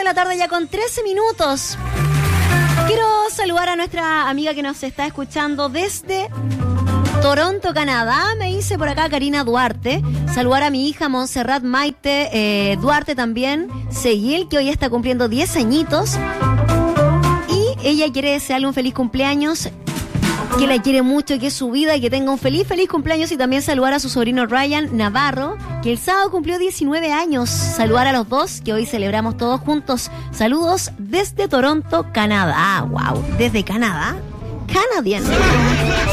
la tarde ya con 13 minutos. Quiero saludar a nuestra amiga que nos está escuchando desde Toronto, Canadá. Me dice por acá Karina Duarte. Saludar a mi hija Montserrat Maite Duarte también. Seguil, que hoy está cumpliendo 10 añitos. Y ella quiere desearle un feliz cumpleaños, que la quiere mucho, que es su vida y que tenga un feliz cumpleaños. Y también saludar a su sobrino Ryan Navarro, que el sábado cumplió 19 años. Saludar a los dos, que hoy celebramos todos juntos. Saludos desde Toronto, Canadá. ¡Wow! Desde Canadá. Canadian.